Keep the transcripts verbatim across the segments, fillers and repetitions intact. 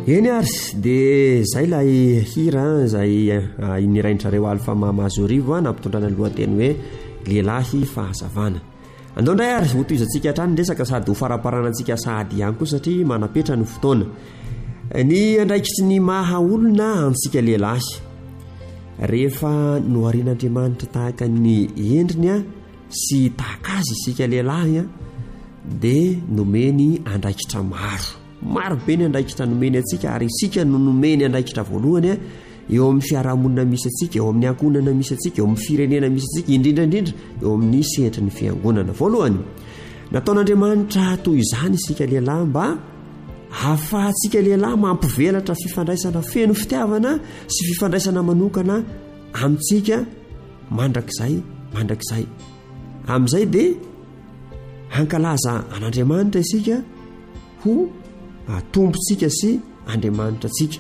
eny ary dia zay lay hira zay iniraindrareo alfa mamazorivo a nampitondrana lohateny hoe lehilahy fahazavana. Andao indray ary ho toizantsika hatrany resaka sady ho faraparanantsika sahady ihany koa satria manapetra ny fotoana. Ny andraikitry ny maha olona antsika lehilahy rehefa noharian'Andriamanitra tahaka ny endriny a sy tahaka azy isika lehilahy a dia nomeny andraikitra maro maro be ny andraikitra nomeny atsika, ary isika no nomeny andraikitra voalohany a eo amin'ny fiarahamonina misy atsika, eo amin'ny ankonana misy atsika, eo amin'ny firenena misy atsika, indrindra indrindra eo amin'ny sehatra ny fiangonana. Voalohany nataon'Andriamanitra toy izany isika lehilahy mba hahafahantsika lehilahy mampivelatra fifandraisana feno fitiavana sy fifandraisana manokana amintsika mandrakizay mandrakizay. Amin'izay dia hankalaza an'Andriamanitra isika ho tompontsika sy Andriamanitra tsika.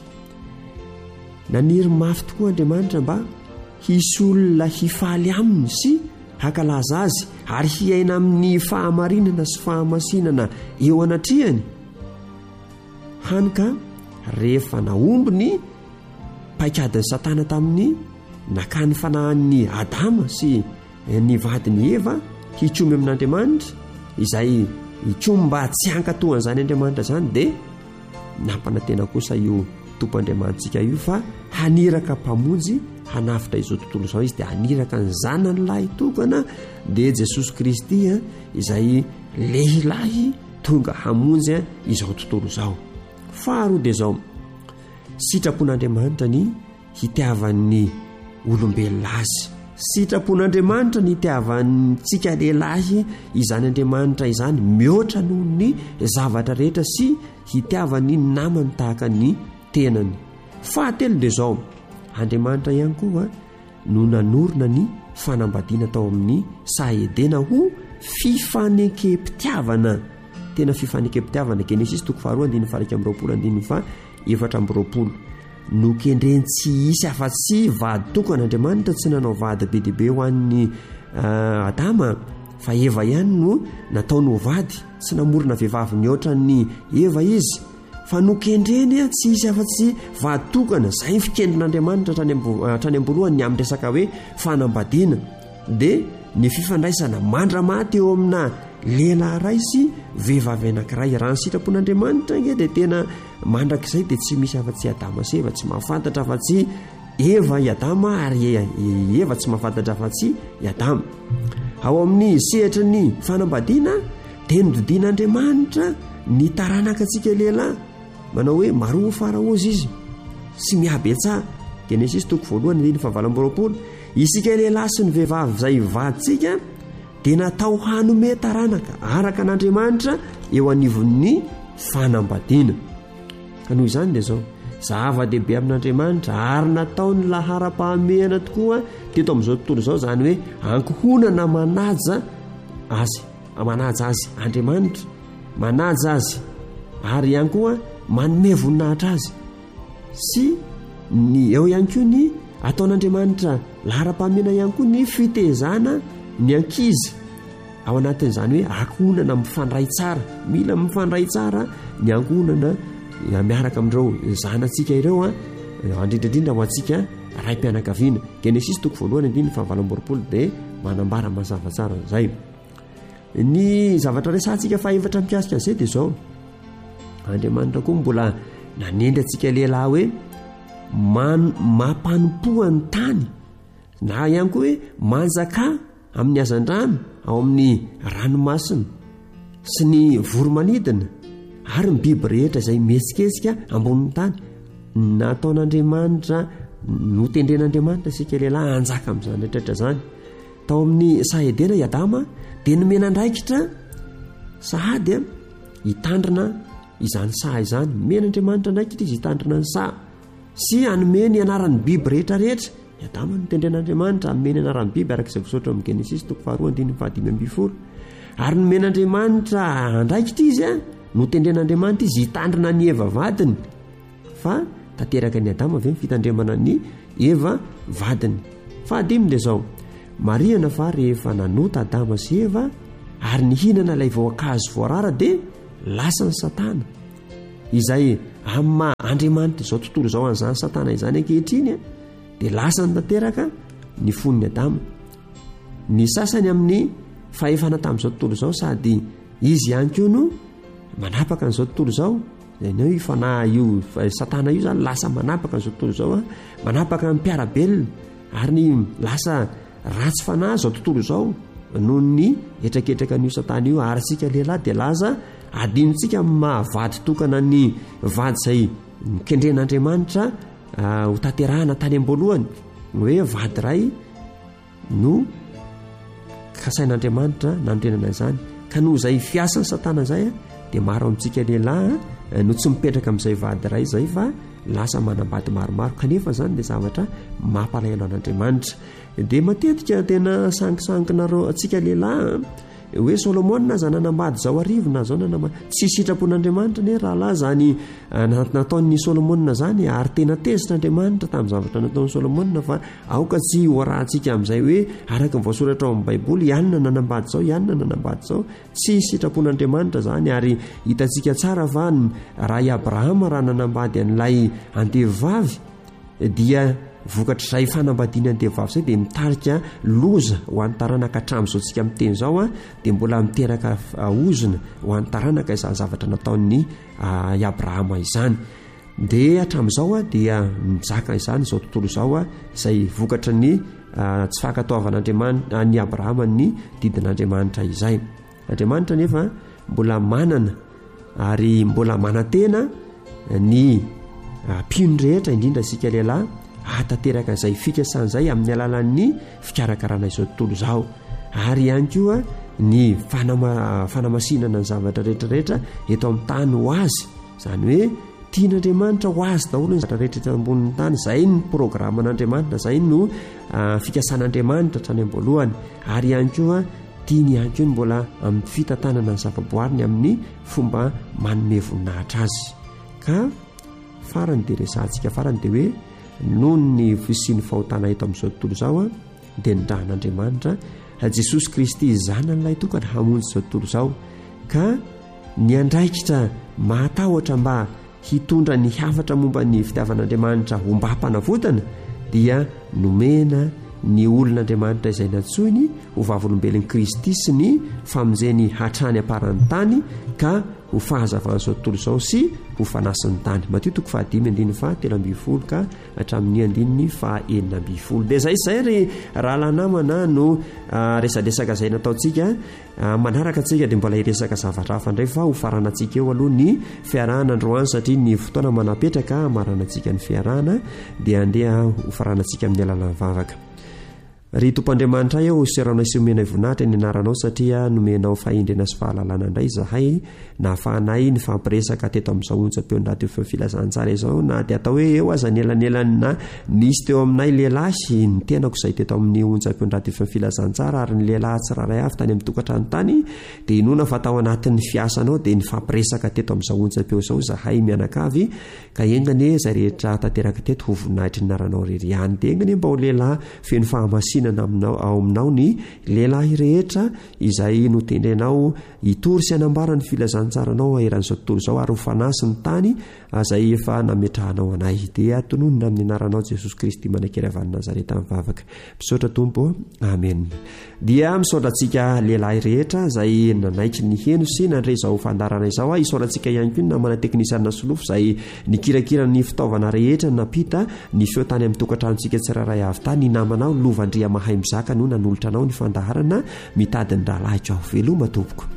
Naniry mafy tokoa Andriamanitra mba hisy olona hifaly aminy sy hankalaza azy ary hiaina amin'ny fahamarinana sy fahamasinana eo anatrihany. Hany ka rehefa naomby ny paikadin'ny Satana tamin'ny nakany fanahin'ny Adama sy ny vadiny Eva hitsomy amin'Andriamanitra, izay hitsomy mba tsy hankatohan'izany Andriamanitra zany, dia nampanantena kosa io tompo Andriamanitsika io fa haniraka mpamonjy hanafitra izao tontolo izao izy, dia haniraka ny zanany lahy tokana dia Jesosy Kristy a izay lehilahy tonga hamonjy izao tontolo izao. Faharoa dia izao, sitrapon'Andriamanitra ny hitiavan'ny olombelona azy, sitrapon'Andriamanitra ny hitiavantsika lehilahy izany Andriamanitra izany mihoatra noho ny zavatra rehetra sy hitiavany namany tahaka ny tenany. Fahatelo dia izao, Andriamanitra ihany koa no nanorina ny fanambadiana tao amin'ny Saedena ho fifanekem-pitiavana, tena fifanekem-pitiavana. Genesis toko faharoa andiny farika amby roapolo andiny fa efatra amby roapolo. Nokendreny tsy hisy afa-tsy vady tokan'Andriamanitra, tsy nanao vady be dia be ho an'ny uh, Adama, fa Eva ihany no nataony ho vady, tsy namorona vehivavy mihoatra ny Eva izy, fa nokendreny tsy hisy afa-tsy vady tokana. Zay fikendrin'Andriamanitra hatrany am-boalohany amin'ny resaka hoe fanambadiana, dia ny fifandraisana mandramaty eo amina lehilahy ray sy vehivavy anankiray. Raha ny sitrapon'Andriamanitra nge dia tena mandrakizay, dia tsy misy afa-tsy Adama sy Eva, tsy mahafantatra afa-tsy Eva i Adama, ary Eva tsy mahafantatra afa-tsy i Adama. Ao amin'ny sehatra ny fanambadiana dia nodidin'Andriamanitra ny taranaka antsika lehilahy, manao hoe maroa faraozy izy sy mihabetsah. Genesis toko voalohany andiny fahavalo amby roapolo. Isika lehilahy sy ny vehivavy izay vaditsika dia natao hanome taranaka araka an'Andriamanitra eo anivon'ny fanambadiana. Ka noho izany dia izao zava-dehibe amin'Andriamanitra ary nataony lahara-pahamehana tokoa teto amin'izao tontolo izao, zany hoe ankohonana manaja azy, manaja azy Andriamanitra, manaja azy ary ihany koa manome voninahitra azy, sy ny eo ihany koa ny ataon'Andriamanitra lahara-pahamehana ihany koa ny fitezana ny ankizy ao anatin'izany hoe ankohonana mifandray tsara. Mila mifandray tsara ny ankohonana miaraka amin'ireo zanantsika ireo a, indrindrandrindra ho antsika raim-pianakaviana. Genesis toko voalohany andiny fahavalo amby roapolo dia manambara mazava tsara zay. Ny zavatra resantsika fahaefatra mikasika an'izay dia izao, Andriamanitra koa mbola nanendry antsika lehilahy hoe mampanompoa ny tany, na ihany koa hoe manjaka amin'ny hazan-drano, ao amin'ny ranomasina sy ny voromanidina ary ny biby rehetra izay mihetsiketsika ambonin'ny tany. Nataon'Andriamanitra, notendren'Andriamanitra isika lehilahy hanjaka amin'izany rehetrarehetra zany. Tao amin'ny Saedena i Adama dia nomena andraikitra sahady a hitandrina izany saha izany. Men'Andriamanitra andraikitra izy hitandrina ny saha sy hanome ny anaran'ny biby rehetra rehetra. I Adama notendren'Andriamanitra ameny anaran'ny biby araka izay voasoratra amin'ny Genesis toko faharoa andiny fahadimy amby folo. Ary nomen'Andriamanitra andraikitra izy a notendren'Andriamanitra izy hitandrina ny Eva vadiny, fa tanteraka ny Adama ve ny fitandremana ny Eva vadiny. Fahadimy dia izao, marihana fa rehefa nanota Adama sy Eva ary nihinana ilay voankazo voarara dia lasa ny Satana. izay amma Andriamanitra izao tontolo izao an'izany Satana izany ankehitriny dia lasa ny tanteraka ny foniny Adama. Ny sasany amin'ny fahefana tamin'izao tontolo izao sady izy ihany koa no manapaka n'izao tontolo izao. Izay io fanahy io Satana io zany lasa manapaka n'izao tontolo izao a, manapaka ny mpiarabelona ary ny lasa ratsy fanahy izao tontolo izao noho ny etraketraka n'io Satana io. Ary sika lehilahy dia laza adinontsika mahavady tokana ny vady izay nikendren'Andriamanitra ho tanterahana tany am-boalohany hoe vady ray no kasain'Andriamanitra nandrenana izany. Ka noho izay fiasan'ny Satana izay dia maro amintsika lehilahy no tsy mipetraka amin'izay vady ray izay fa lasa manambady maromaro. Kanefa izany dia zavatra mampalahelo an'Andriamanitra. Dia matetika tena sangisanginareo atsika lehilahy hoe Solomona zany nanambady zao arivona zao nanambady tsy sitrapon'Andriamanitra ne rahalahy zany nataon'ny Solomona zany ary tena tezitr'Andriamanitra tamin'ny zavatra nataon'ny Solomona fa aoka tsy hoarahantsika amin'izay hoe araka ny voasoratra ao amin'ny Baiboly ianona nanambady zao ianona nanambady zao. Tsy sitrapon'Andriamanitra zany ary hitantsika tsara fa raha i Abrahama raha nanambady an'ilay andevavy dia vokatra izay fanambadiany andevavy izay dia mitarika loza ho an'ny taranaka hatramin'izao tsika miteny izao a dia mbola miteraka ozona ho an'ny taranaka izany zavatra nataon'ny i Abrahama izany. Dia hatramin'izao a dia mizaka izany izao tontolo izao a izay vokatra ny tsy fankatoavan'Andriamanitra ny Abrahama ny didin'Andriamanitra izay. Andriamanitra nefa mbola manana ary mbola manantena ny mpiony rehetra indrindra isika lehilahy hatateraka izay fikasan'izay amin'ny alalan'ny fikarakarana izao tontolo izao. Ary ihany koa ny fanama, fanamasinana ny zavatra rehetrarehetra eto amin'ny tany ho azy, izany hoe tian'Andriamanitra ho azy daholo ny zavatra rehetra eto ambonin'ny tany. Izay ny programan'Andriamanitra, izay no uh, fikasan'Andriamanitra hatrany am-boalohany. Ary ihany koa tiany ihany koa ny mbola amin'ny fitantanana ny zavaboariny amin'ny fomba manome voninahitra azy. Ka farany dia resantsika farany dia hoe noho ny fisian'ny fahotana eto amin'izao tontolo izao a dia nindrahan'Andriamanitra Jesosy Kristy zanan'ilay tokana hamonjy izao tontolo izao, ka ny andraikitra mahatahotra mba hitondra ny hafatra momba ny fitiavan'Andriamanitra ho mba hampanavotana dia nomena ny olon'Andriamanitra izay natsoiny ho vavolombelon'i Kristy sy ny famonjeny hatrany aparan'ny tany ka ho fahazavana izao tontolo izao sy ho fanasin'ny tany. Mateo toko fahadimy andininy faha telo ambin'ny folo ka hatramin'ny andininy faha enina ambin'ny folo. Dia izay izay ry rahala namana no uh, resadresaka izay nataontsika uh, manaraka antsika dia mbola hiresaka zavatra hafa indray fa ho faranantsika eo aloha ny fiarahana androany satria ny fotoana manapetraka maranantsika ny fiarahana dia andeha ho faranantsika amin'ny alalan'ny vavaka. Ry Tompoandriamanitra eo seranao sy omena voninahitra ny anaranao satria nomenao fahindrena sy fahalalana indray zahay nahafahanay ny fampiresaka teto amin'izao onjam-peon-dradio feo filazantsara izao na dia atao hoe eo aza nelanelany na nisy teo aminay lehilahy ny tenako izay teto amin'ny onjam-peon-dradio feo filazantsara ary ny lehilahy tsiraray avy tany amin'ny tokantrano tany dia inona fa tao anatin'ny fiasanao dia ny fampiresaka teto amin'izao onjam-peo izao zahay mianakavy ka engane izay rehetra tanteraka teto ho voninahitra ny anaranao rery ihany dia engane mba ho lehilahy feno fahamasina aminao ao aminao ny lehilahy rehetra izay notendrenao hitory sy hanambara ny filazantsaranao eran'izao tontolo izao ary ho fanasy ny tany izay efa nametrahanao anay dia tononona amin'ny anaranao Jesosy Kristy manankera avy Nazareta mivavaka. Misaotra Tompo, amen. Dia misaotratsika lehilahy rehetra izay nanaitry ny heno sy nandre izao fandarana izao a isaotratsika ihany koa namana teknisianina solofo izay nikirakira ny fitaovana rehetra napita ny feo tany amin'ny tokantranontsika tsiraray avy tany ny namanao lovandria mahay mizaka no nanolotra anao ny fandaharana mitady ny rahalahy ao veloma tompoko.